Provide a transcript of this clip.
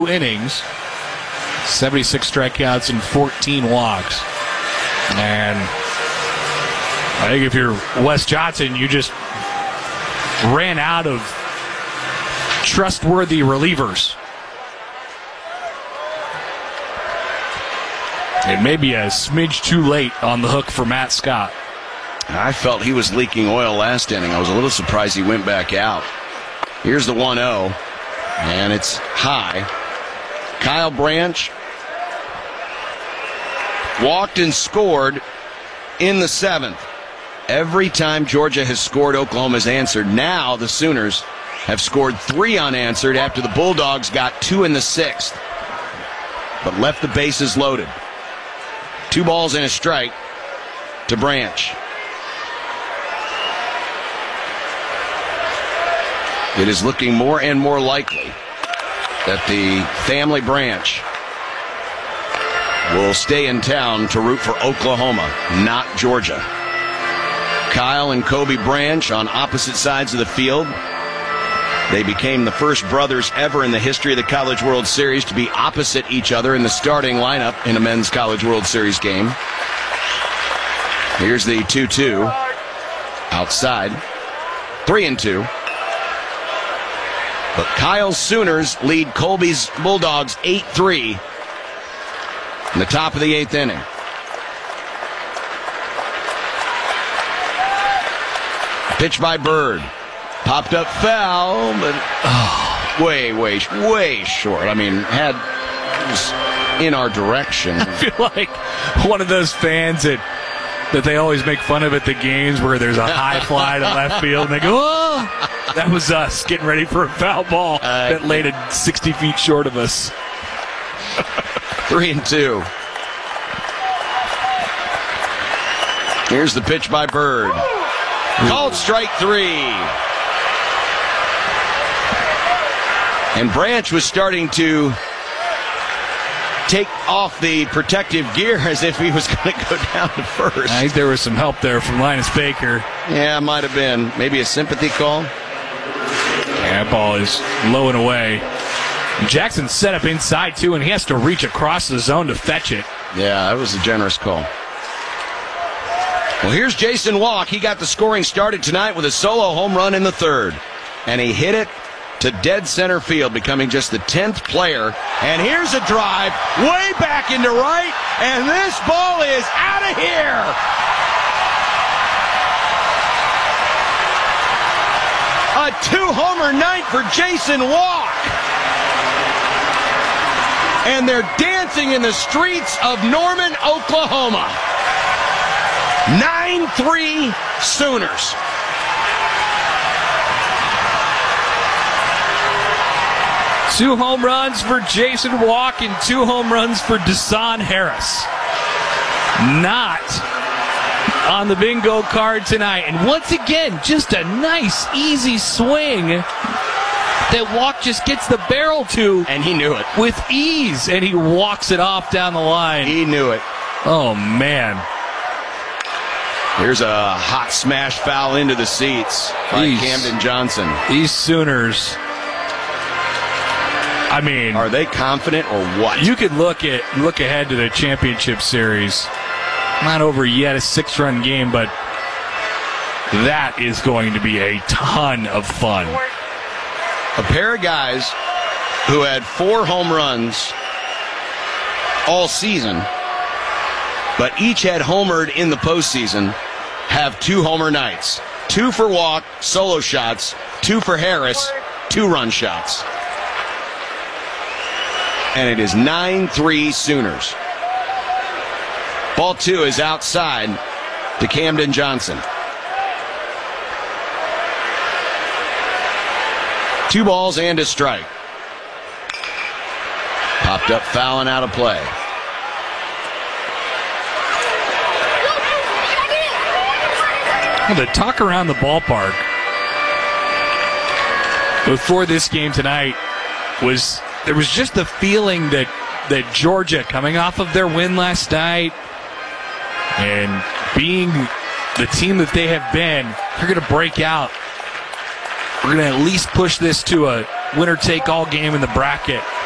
innings, 76 strikeouts and 14 walks. And I think if you're Wes Johnson, you just ran out of trustworthy relievers. It may be a smidge too late on the hook for Matt Scott. I felt he was leaking oil last inning. I was a little surprised he went back out. Here's the 1-0, and it's high. Kyle Branch walked and scored in the 7th. Every time Georgia has scored, Oklahoma has answered. Now the Sooners have scored 3 unanswered after the Bulldogs got 2 in the 6th, but left the bases loaded. 2 balls and a strike to Branch. It is looking more and more likely that the family Branch will stay in town to root for Oklahoma, not Georgia. Kyle and Kobe Branch on opposite sides of the field. They became the first brothers ever in the history of the College World Series to be opposite each other in the starting lineup in a men's College World Series game. Here's the 2-2. Outside. 3-2. But Kyle's Sooners lead Colby's Bulldogs 8-3 in the top of the 8th inning. Pitch by Bird. Popped up foul, but way short. I mean, it was in our direction. I feel like one of those fans that they always make fun of at the games where there's a high fly to left field and they go, oh! That was us getting ready for a foul ball that landed 60 feet short of us. 3-2. Here's the pitch by Bird. Called strike 3. And Branch was starting to take off the protective gear as if he was going to go down to first. I think there was some help there from Linus Baker. Yeah, might have been. Maybe a sympathy call. Yeah, that ball is low and away. Jackson set up inside, too, and he has to reach across the zone to fetch it. Yeah, that was a generous call. Well, here's Jason Walk. He got the scoring started tonight with a solo home run in the 3rd. And he hit it to dead center field, becoming just the 10th player. And here's a drive way back into right, and this ball is out of here. A 2-homer night for Jason Walk. And they're dancing in the streets of Norman, Oklahoma. 9-3 Sooners. Two home runs for Jason Walk and 2 home runs for Desan Harris. Not on the bingo card tonight. And once again, just a nice, easy swing that Walk just gets the barrel to. And he knew it. With ease, and he walks it off down the line. He knew it. Oh, man. Here's a hot smash foul into the seats by Camden Johnson. These Sooners, I mean, are they confident or what? You could look ahead to the championship series. Not over yet, a 6-run game, but that is going to be a ton of fun. A pair of guys who had 4 home runs all season, but each had homered in the postseason, have 2 homer nights. 2 for Walk, solo shots. 2 for Harris, 2-run shots. And it is 9-3 Sooners. Ball 2 is outside to Camden Johnson. 2 balls and a strike. Popped up foul and out of play. Well, the talk around the ballpark before this game tonight was there was just the feeling that Georgia, coming off of their win last night and being the team that they have been, they're going to break out. We're going to at least push this to a winner-take-all game in the bracket.